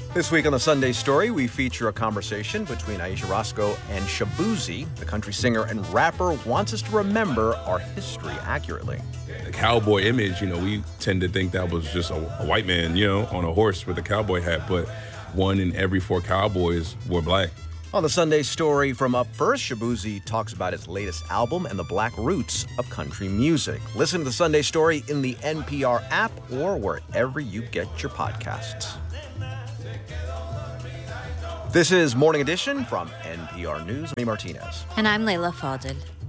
This week on the Sunday Story, we feature a conversation between Aisha Roscoe and Shaboozey. The country singer and rapper wants us to remember our history accurately. The cowboy image, we tend to think that was just a white man, on a horse with a cowboy hat, but 1 in every 4 cowboys were black. On the Sunday Story from Up First, Shaboozey talks about his latest album and the black roots of country music. Listen to the Sunday Story in the NPR app or wherever you get your podcasts. This is Morning Edition from NPR News. I'm Martinez. And I'm Layla Fadel.